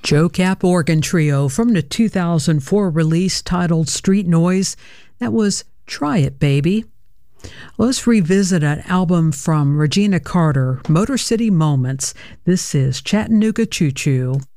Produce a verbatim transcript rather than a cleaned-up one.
Joe Cap Organ Trio from the two thousand four release titled Street Noise. That was Try It, Baby. Let's revisit an album from Regina Carter, Motor City Moments. This is Chattanooga Choo Choo.